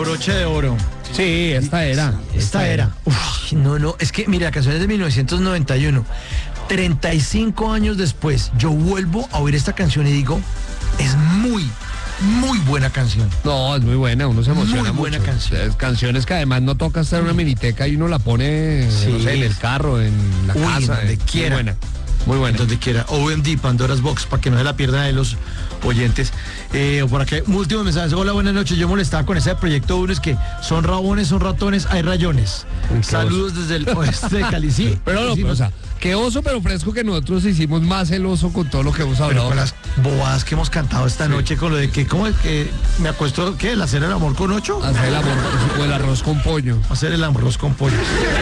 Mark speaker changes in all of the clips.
Speaker 1: Broche de oro.
Speaker 2: Sí, esta era.
Speaker 1: Uf, no, es que, mira, la canción es de 1991. 35 años después, yo vuelvo a oír esta canción y digo, es muy buena canción.
Speaker 2: No, es muy buena, uno se emociona
Speaker 1: Muy
Speaker 2: mucho.
Speaker 1: buena canción.
Speaker 2: Es canciones que además no toca estar en una miniteca y uno la pone,
Speaker 1: Sí.
Speaker 2: no sé, en el carro, en la casa.
Speaker 1: Donde quiera.
Speaker 2: Muy buena.
Speaker 1: Donde quiera. OMD, Pandora's Box, para que no se la pierdan de los oyentes. O por acá, último mensaje. Hola, buenas noches. Yo molestaba con ese proyecto uno, es que son rabones, son ratones, hay rayones. Saludos desde el oeste de Cali. Sí,
Speaker 2: Pero no, o sea, qué oso, pero fresco que nosotros hicimos más el oso con todo lo que hemos
Speaker 1: pero
Speaker 2: hablado.
Speaker 1: con las bobadas que hemos cantado esta noche, con lo de que, ¿cómo es que me acuesto? ¿Qué? ¿El hacer el amor con 8?
Speaker 2: Hacer el amor o el arroz con pollo.
Speaker 1: Hacer el arroz con pollo.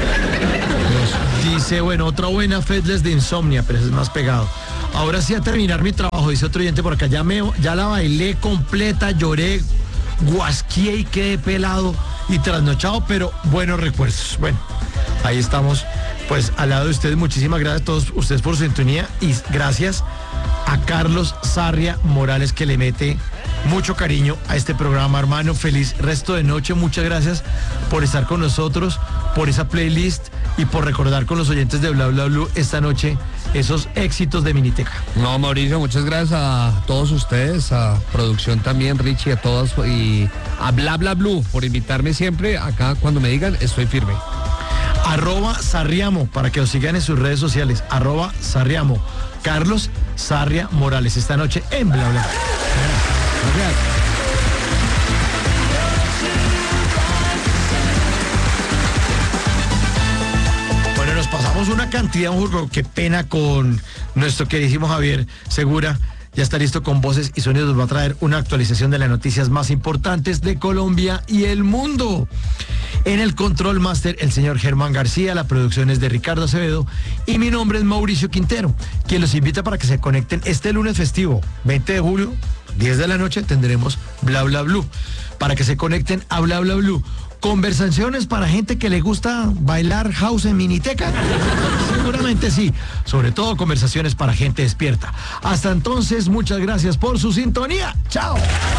Speaker 1: Dice, bueno, otra buena Fedless de Insomnia, pero ese es más pegado. Ahora sí, a terminar mi trabajo, dice otro oyente por acá, ya la bailé completa, lloré, guasqué y quedé pelado y trasnochado, pero buenos recuerdos. Bueno, ahí estamos, pues al lado de ustedes. Muchísimas gracias a todos ustedes por su sintonía y gracias a Carlos Sarria Morales, que le mete mucho cariño a este programa, hermano. Feliz resto de noche, muchas gracias por estar con nosotros, por esa playlist y por recordar con los oyentes de Bla Bla Blue esta noche esos éxitos de Miniteca.
Speaker 2: No, Mauricio, muchas gracias a todos ustedes, a producción también, Richie, a todos y a Bla Bla Blue por invitarme siempre. Acá cuando me digan, estoy firme.
Speaker 1: @Sarriamo, para que lo sigan en sus redes sociales, @Sarriamo. Carlos Sarria Morales, esta noche en Bla Bla.
Speaker 2: Gracias.
Speaker 1: Bueno, nos pasamos una cantidad, qué pena con nuestro queridísimo Javier Segura. Ya está listo con Voces y Sonidos, nos va a traer una actualización de las noticias más importantes de Colombia y el mundo. En el Control Master, el señor Germán García, la producción es de Ricardo Acevedo y mi nombre es Mauricio Quintero, quien los invita para que se conecten este lunes festivo, 20 de julio, 10 de la noche, tendremos Bla Bla Blue, para que se conecten a Bla Bla Blue. Conversaciones para gente que le gusta bailar house en Miniteca. Seguramente sí. Sobre todo conversaciones para gente despierta. Hasta entonces, muchas gracias por su sintonía. Chao.